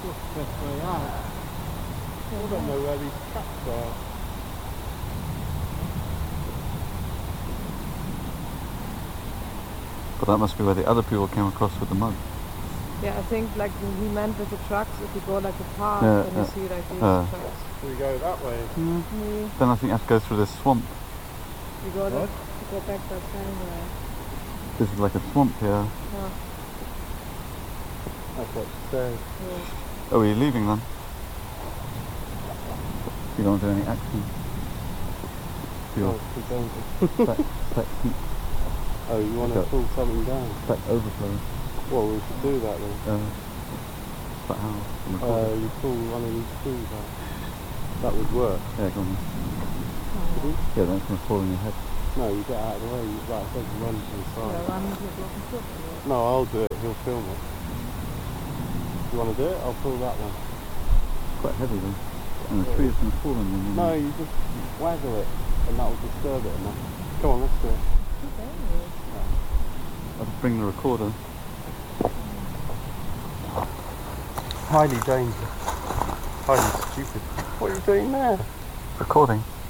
Just the best way out. I don't know where these traps are. But that must be where the other people came across with the mud. Yeah, I think like he meant with the trucks, if you go like a path, Yeah, then you see like these trucks. Do we go that way? Then I think you have to go through this swamp. You go, you go back that same way. This is like a swamp here. Yeah. That's what it says. Yeah. Oh, are you leaving then? You don't want to do any action. Oh, oh, you want to pull something down? Stack overflow. Well, we should do that then. But how? You pull one of these tools out. That would work. Yeah, go on. Yeah, then it's going to fall on your head. No, you get out of the way. Like I said, run to the side. Yeah, run with your broken foot. No, I'll do it. He'll film it. You want to do it? I'll pull that one. It's quite heavy though. And the tree is going to fall on you. No, you just waggle it and that will disturb it enough. Come on, let's do it. I'll just bring the recorder. Highly dangerous. Highly stupid. What are you doing there? Recording.